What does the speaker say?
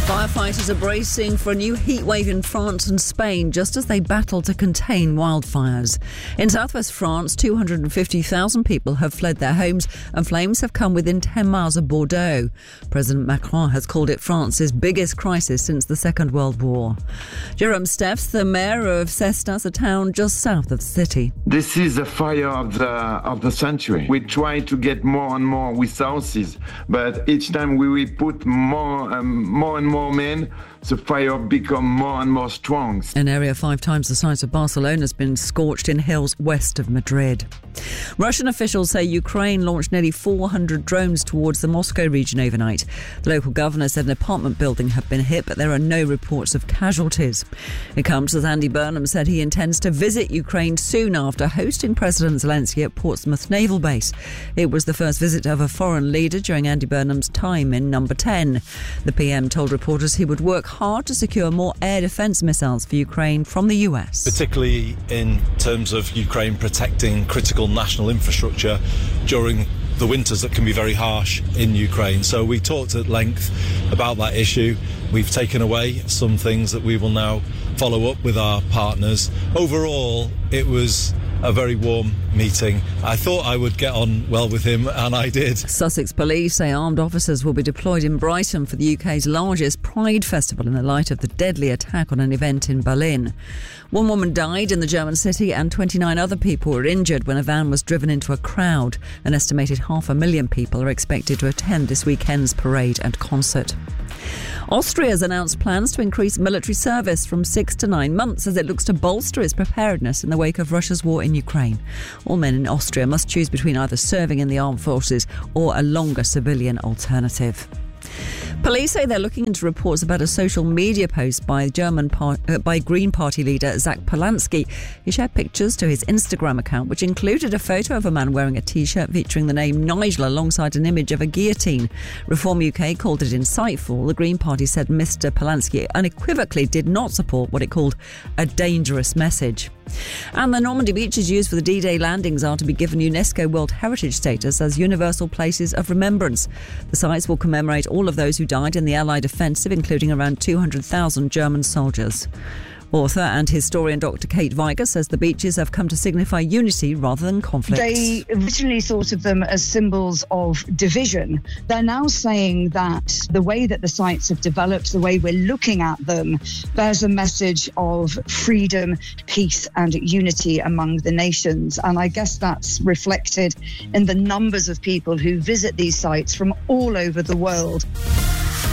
Firefighters are bracing for a new heatwave in France and Spain just as they battle to contain wildfires. In southwest France, 250,000 people have fled their homes and flames have come within 10 miles of Bordeaux. President Macron has called it France's biggest crisis since the Second World War. Jérôme Steffes, the mayor of Cestas, a town just south of the city. This is the fire of the century. We try to get more and more resources, but each time we will put more and more men, the fire become more and more strong. An area 5 times the size of Barcelona has been scorched in hills west of Madrid. Russian officials say Ukraine launched nearly 400 drones towards the Moscow region overnight. The local governor said an apartment building had been hit, but there are no reports of casualties. It comes as Andy Burnham said he intends to visit Ukraine soon after hosting President Zelensky at Portsmouth Naval Base. It was the first visit of a foreign leader during Andy Burnham's time in Number 10. The PM told reporters he would work hard to secure more air defence missiles for Ukraine from the US. Particularly in terms of Ukraine protecting critical national infrastructure during the winters that can be very harsh in Ukraine. So we talked at length about that issue. We've taken away some things that we will now follow up with our partners. Overall, it was a very warm meeting. I thought I would get on well with him, and I did. Sussex police say armed officers will be deployed in Brighton for the UK's largest Pride festival in the light of the deadly attack on an event in Berlin. One woman died in the German city and 29 other people were injured when a van was driven into a crowd. An estimated 500,000 people are expected to attend this weekend's parade and concert. Austria has announced plans to increase military service from 6 to 9 months as it looks to bolster its preparedness in the wake of Russia's war in Ukraine. All men in Austria must choose between either serving in the armed forces or a longer civilian alternative. Police say they're looking into reports about a social media post by Green Party leader Zach Polanski. He shared pictures to his Instagram account, which included a photo of a man wearing a T-shirt featuring the name Nigel alongside an image of a guillotine. Reform UK called it insightful. The Green Party said Mr Polanski unequivocally did not support what it called a dangerous message. And the Normandy beaches used for the D-Day landings are to be given UNESCO World Heritage status as universal places of remembrance. The sites will commemorate all of those who died in the Allied offensive, including around 200,000 German soldiers. Author and historian Dr. Kate Viger says the beaches have come to signify unity rather than conflict. They originally thought of them as symbols of division. They're now saying that the way that the sites have developed, the way we're looking at them, bears a message of freedom, peace and unity among the nations. And I guess that's reflected in the numbers of people who visit these sites from all over the world.